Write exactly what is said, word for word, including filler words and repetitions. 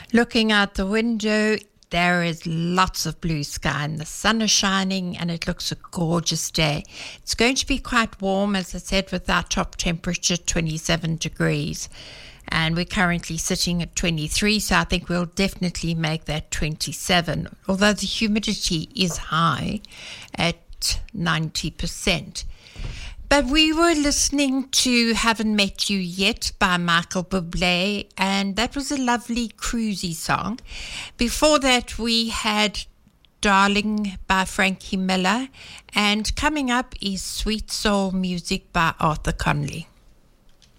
Looking out the window, there is lots of blue sky and the sun is shining and it looks a gorgeous day. It's going to be quite warm, as I said, with our top temperature twenty-seven degrees. And we're currently sitting at twenty-three, so I think we'll definitely make that twenty-seven, although the humidity is high at ninety percent. But we were listening to Haven't Met You Yet by Michael Bublé, and that was a lovely cruisy song. Before that, we had Darling by Frankie Miller, and coming up is Sweet Soul Music by Arthur Conley.